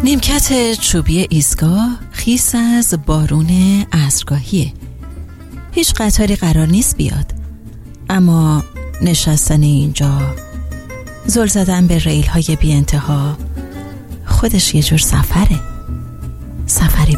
نیمکت چوبی ایستگاه خیس از بارون عصرگاهیه. هیچ قطاری قرار نیست بیاد، اما نشستن اینجا، زل زدن به ریل های بی انتها، خودش یه جور سفره. سفری